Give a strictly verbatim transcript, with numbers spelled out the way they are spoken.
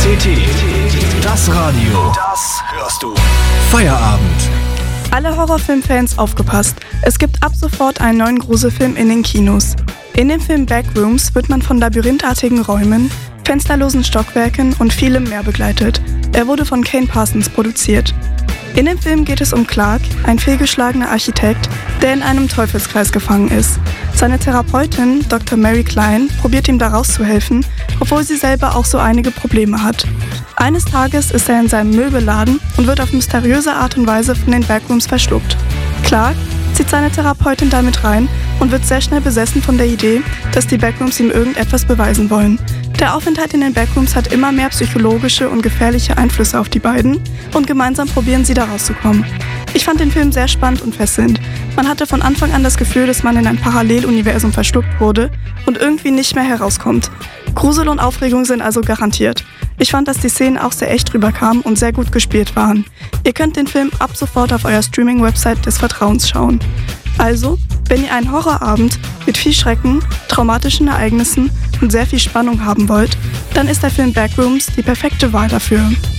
T T, das Radio, das hörst du. Feierabend. Alle Horrorfilmfans aufgepasst. Es gibt ab sofort einen neuen Gruselfilm in den Kinos. In dem Film Backrooms wird man von labyrinthartigen Räumen, fensterlosen Stockwerken und vielem mehr begleitet. Er wurde von Kane Parsons produziert. In dem Film geht es um Clark, ein fehlgeschlagener Architekt, der in einem Teufelskreis gefangen ist. Seine Therapeutin, Doktor Mary Klein, probiert ihm da rauszuhelfen, obwohl sie selber auch so einige Probleme hat. Eines Tages ist er in seinem Möbelladen und wird auf mysteriöse Art und Weise von den Backrooms verschluckt. Clark zieht seine Therapeutin damit rein und wird sehr schnell besessen von der Idee, dass die Backrooms ihm irgendetwas beweisen wollen. Der Aufenthalt in den Backrooms hat immer mehr psychologische und gefährliche Einflüsse auf die beiden und gemeinsam probieren sie da rauszukommen. Ich fand den Film sehr spannend und fesselnd. Man hatte von Anfang an das Gefühl, dass man in ein Paralleluniversum verschluckt wurde und irgendwie nicht mehr herauskommt. Grusel und Aufregung sind also garantiert. Ich fand, dass die Szenen auch sehr echt rüberkamen und sehr gut gespielt waren. Ihr könnt den Film ab sofort auf eurer Streaming-Website des Vertrauens schauen. Also, wenn ihr einen Horrorabend mit viel Schrecken, traumatischen Ereignissen und sehr viel Spannung haben wollt, dann ist der Film Backrooms die perfekte Wahl dafür.